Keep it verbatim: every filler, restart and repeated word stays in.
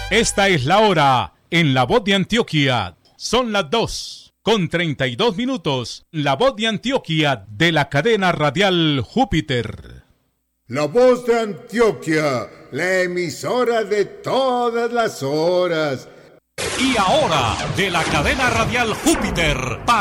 Esta es la hora en La Voz de Antioquia. Son las dos con treinta y dos minutos. La Voz de Antioquia de la cadena radial Júpiter. La Voz de Antioquia, la emisora de todas las horas. Y ahora, de la cadena radial Júpiter, para